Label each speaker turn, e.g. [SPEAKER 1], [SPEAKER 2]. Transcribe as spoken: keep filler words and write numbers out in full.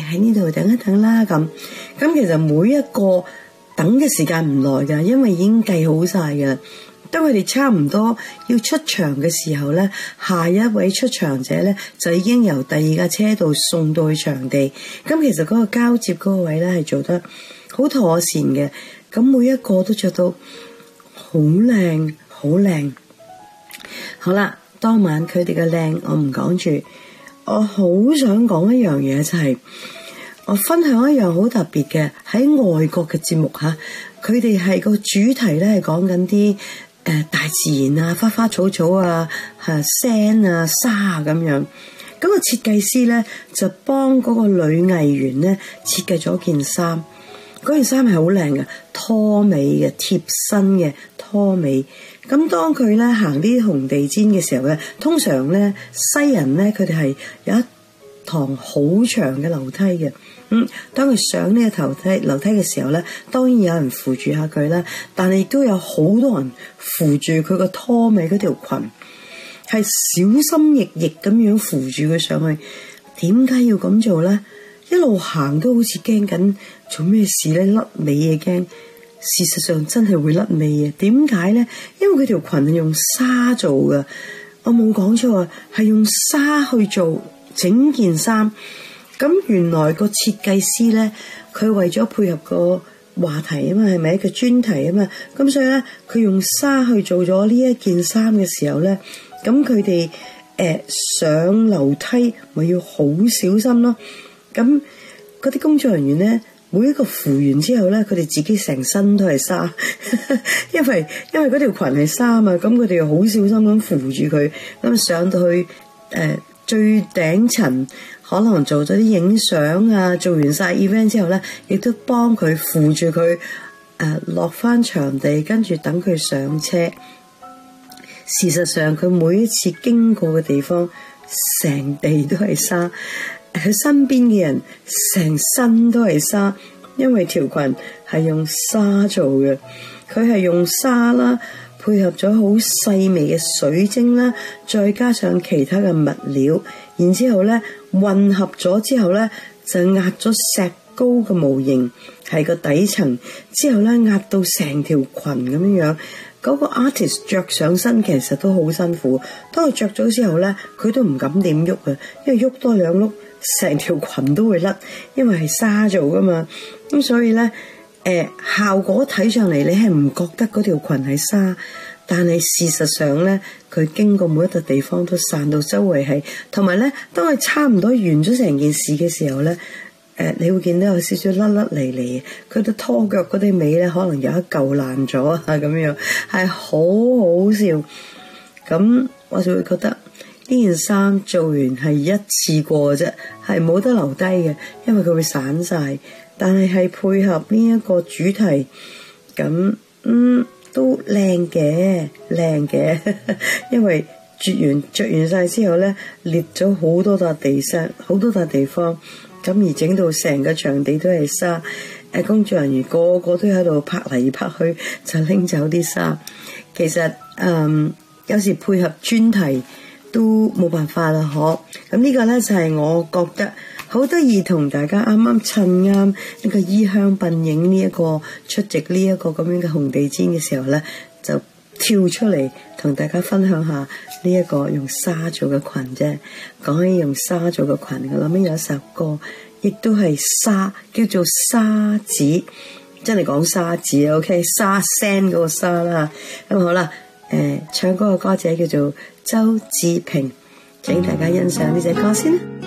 [SPEAKER 1] 喺呢度等一等啦咁。咁其實每一個等嘅時間唔耐㗎，因為已經計好晒㗎。當佢哋差唔多要出場嘅時候咧，下一位出場者咧就已經由第二架車度送到去場地。咁其實嗰個交接嗰個位咧係做得好妥善嘅。咁每一個都着到好靚，好靚。好啦，當晚佢哋嘅靚我唔講住，我好想講一樣嘢，就係、是、我分享一樣好特別嘅，喺外國嘅節目吓，佢哋係個主題咧係講緊啲誒大自然啊，花花草草啊，吓聲啊，沙啊咁樣。咁、那個設計師咧就幫嗰個女藝員咧設計咗件衫，嗰件衫係好靚嘅，拖尾嘅，貼身嘅拖尾。咁當佢咧行啲紅地氈嘅時候咧，通常咧西人咧佢哋係有一堂好長嘅樓梯嘅。嗯，當佢上呢個樓梯樓梯嘅時候咧，當然有人扶住下佢啦，但係亦都有好多人扶住佢個拖尾嗰條裙，係小心翼翼咁樣扶住佢上去。點解要咁做咧？一路行都好似驚緊做咩事咧，甩尾嘅驚。事實上真係會甩尾嘅。點解咧？因為佢條裙係用紗做嘅，我冇講錯啊，係用紗去做整件衫。咁原來個設計師咧，佢為咗配合個話題啊嘛，係咪一個專題啊嘛？咁所以咧，佢用紗去做咗呢一件衫嘅時候咧，咁佢哋誒上樓梯咪要好小心咯。咁嗰啲工作人員咧，每一個扶完之後咧，佢哋自己成身都係紗，因為因為嗰條裙係紗啊嘛，咁佢哋又好小心咁扶住佢，咁上到去誒、呃、最頂層。可能做咗啲影相啊，做完晒 event 之後咧，亦都幫佢扶住佢誒落翻場地，跟住等佢上車。事實上，佢每一次經過嘅地方，成地都係紗，佢身邊嘅人成身都係紗，因為條裙係用紗做嘅，佢係用紗啦，配合咗好細微嘅水晶啦，再加上其他嘅物料，然之後咧。混合咗之後咧，就壓咗石膏嘅模型係個底層，之後咧壓到成條裙咁樣樣。嗰、那個 artist 着上身其實都好辛苦，當佢着咗之後咧，佢都唔敢點喐啊，因為喐多兩碌，成條裙都會甩，因為係紗做噶嘛。咁所以咧，誒、呃、效果睇上嚟你係唔覺得嗰條裙係紗。但係事實上咧，佢經過每一笪地方都散到周圍係，同埋咧，當佢差唔多完咗成件事嘅時候咧，誒、呃，你會見到有少少甩甩離離，佢啲拖腳嗰啲尾咧，可能有一嚿爛咗啊，咁樣係好好笑。咁我就會覺得呢件衫做完係一次過啫，係冇得留低嘅，因為佢會散晒。但係係配合呢一個主題，咁嗯。都靚嘅，靚嘅，因為着完着完晒之後咧，裂咗好多笪地上，好多笪地方，咁而整到成個場地都係紗。誒，工作人員個個都喺度拍嚟拍去，就拎走啲紗。其實，嗯，有時配合專題都冇辦法啦，嗬。咁呢個咧就係我覺得。好得意，同大家啱啱襯啱呢個衣香鬢影呢一個出席呢一個咁樣嘅紅地毯嘅時候咧，就跳出嚟同大家分享下呢一個用紗做嘅裙啫。講起用紗做嘅裙，我諗起有一首歌，亦都係紗，叫做沙子，真係講沙子 OK， 沙聲嗰個沙啦。咁好啦，誒、呃，唱歌嘅歌者叫做周志平，請大家欣賞呢隻歌先啦。